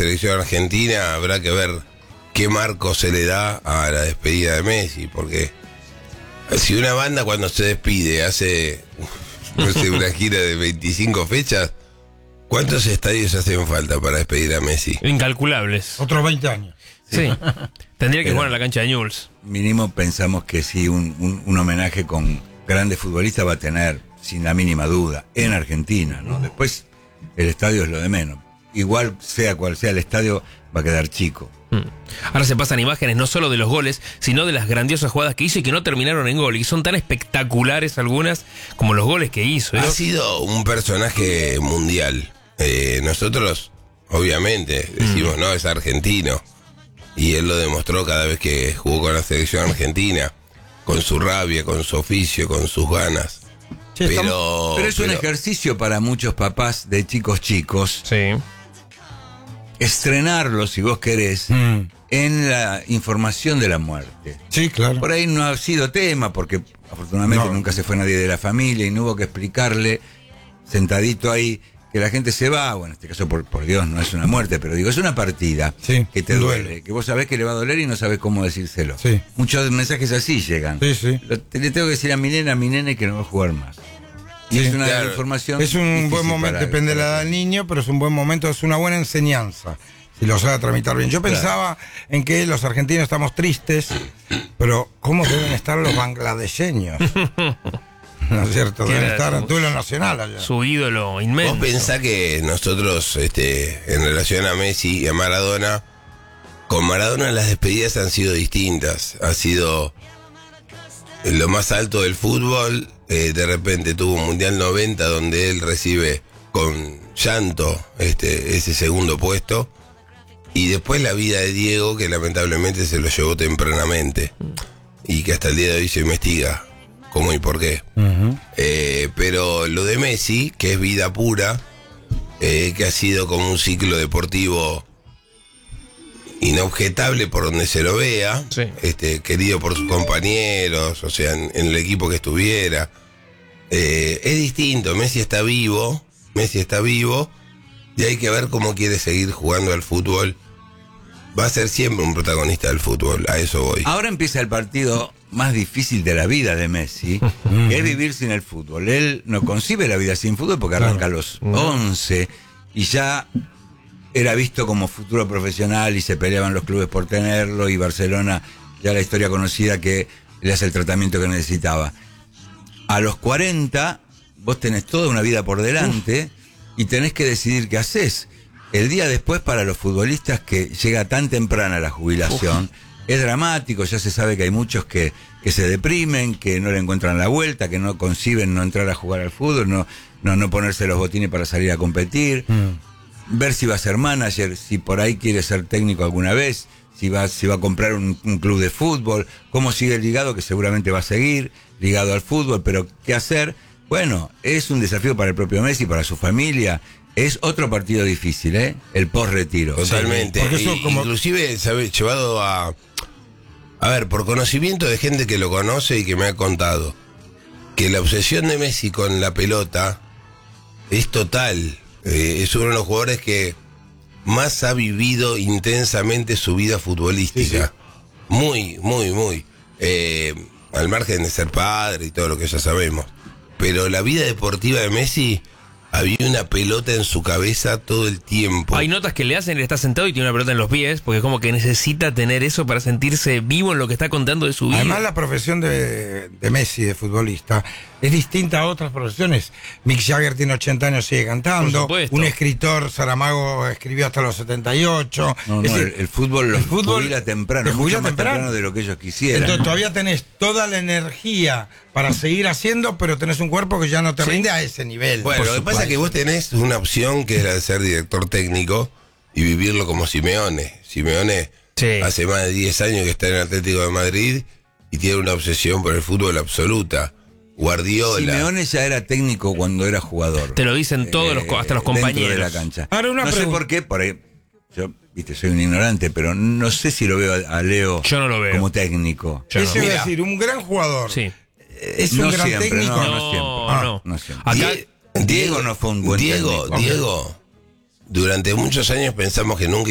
selección argentina, habrá que ver qué marco se le da a la despedida de Messi, porque si una banda cuando se despide hace, no sé, una gira de 25 fechas, ¿cuántos estadios hacen falta para despedir a Messi? Incalculables. Otros 20 años. Sí. Tendría que jugar en la cancha de Newell's. Mínimo pensamos que sí, un homenaje con grandes futbolistas va a tener, sin la mínima duda, en Argentina, ¿no? Después, el estadio es lo de menos. Igual sea cual sea el estadio, va a quedar chico. Ahora se pasan imágenes no solo de los goles, sino de las grandiosas jugadas que hizo y que no terminaron en gol. Y son tan espectaculares algunas como los goles que hizo. Ha sido un personaje mundial. Nosotros, obviamente, decimos, no, es argentino. Y él lo demostró cada vez que jugó con la selección argentina, con su rabia, con su oficio, con sus ganas. Sí, Pero es un ejercicio para muchos papás de chicos, Sí. estrenarlo, si vos querés, en la información de la muerte. Sí, claro. Por ahí no ha sido tema, porque afortunadamente nunca se fue nadie de la familia y no hubo que explicarle, sentadito ahí, que la gente se va. Bueno, en este caso, por Dios, no es una muerte, pero digo, es una partida que te duele, que vos sabés que le va a doler y no sabés cómo decírselo. Sí. Muchos mensajes así llegan. Sí, sí. Le tengo que decir a mi nene que no va a jugar más. Y Sí, es una claro. información. Es un difícil buen momento, para- depende de la edad del niño, pero es un buen momento, es una buena enseñanza, si lo sabe tramitar bien. Yo pensaba en que los argentinos estamos tristes, pero ¿cómo deben estar los bangladeseños? ¿No es cierto? Deben estar en duelo nacional allá. Su ídolo inmenso. Vos pensás que nosotros, en relación a Messi y a Maradona, con Maradona las despedidas han sido distintas. Ha sido lo más alto del fútbol. De repente tuvo un Mundial 90 donde él recibe con llanto ese segundo puesto. Y después la vida de Diego, que lamentablemente se lo llevó tempranamente. Y que hasta el día de hoy se investiga cómo y por qué. Pero lo de Messi, que es vida pura, que ha sido como un ciclo deportivo inobjetable por donde se lo vea, Sí. querido por sus compañeros, o sea, en el equipo que estuviera. Es distinto, Messi está vivo, y hay que ver cómo quiere seguir jugando al fútbol. Va a ser siempre un protagonista del fútbol, a eso voy. Ahora empieza el partido más difícil de la vida de Messi, que es vivir sin el fútbol. Él no concibe la vida sin fútbol porque arranca a los 11 y ya era visto como futuro profesional y se peleaban los clubes por tenerlo, y Barcelona, ya la historia conocida, que le hace el tratamiento que necesitaba. A los 40 vos tenés toda una vida por delante y tenés que decidir qué haces. El día después, para los futbolistas, que llega tan temprana la jubilación, es dramático. Ya se sabe que hay muchos que se deprimen, que no le encuentran la vuelta, que no conciben no entrar a jugar al fútbol, no ponerse los botines para salir a competir, ver si va a ser manager, si por ahí quiere ser técnico alguna vez, si va a comprar un club de fútbol, cómo sigue ligado, que seguramente va a seguir ligado al fútbol, pero ¿qué hacer? Bueno, es un desafío para el propio Messi, para su familia. Es otro partido difícil, el post-retiro. Totalmente. Porque eso como- Inclusive, ¿sabes? Llevado a ver, por conocimiento de gente que lo conoce y que me ha contado, que la obsesión de Messi con la pelota es total. Es uno de los jugadores que más ha vivido intensamente su vida futbolística. Muy, muy, muy. Al margen de ser padre y todo lo que ya sabemos. Pero la vida deportiva de Messi, había una pelota en su cabeza todo el tiempo. Hay notas que le hacen, él está sentado y tiene una pelota en los pies, porque como que necesita tener eso para sentirse vivo en lo que está contando de su vida. Además, la profesión de Messi, de futbolista, es distinta a otras profesiones. Mick Jagger tiene 80 años, sigue Por cantando. supuesto. Un escritor, Saramago, escribió hasta los 78. No, Es no, decir, el fútbol los el fútbol jubila temprano, te jubila mucho más temprano. temprano de lo que ellos quisieran. Entonces todavía tenés toda la energía para seguir haciendo, pero tenés un cuerpo que ya no te rinde a ese nivel. Bueno, Por lo que pasa es que supuesto. vos tenés una opción que es la de ser director técnico y vivirlo como Simeone. Simeone Sí. hace más de 10 años que está en el Atlético de Madrid y tiene una obsesión por el fútbol absoluta. Guardiola. Simeone ya era técnico cuando era jugador. Te lo dicen todos hasta los compañeros. Dentro de la cancha. Ahora una no sé pregunta. por qué, por ahí, yo, soy un ignorante, pero no sé si lo veo a Leo Yo no lo veo. como técnico. Yo no. Eso iba a Mira. decir, un gran jugador. Sí. Es un No gran siempre, técnico. no siempre. No siempre. Acá Diego no fue un buen técnico. Diego, durante muchos años pensamos que nunca